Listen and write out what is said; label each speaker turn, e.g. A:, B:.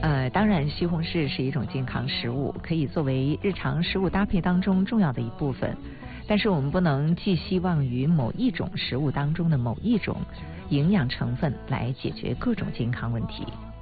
A: 当然西红柿是一种健康食物，可以作为日常食物搭配当中重要的一部分。但是我们不能寄希望于某一种食物当中的某一种营养成分来解决各种健康问题。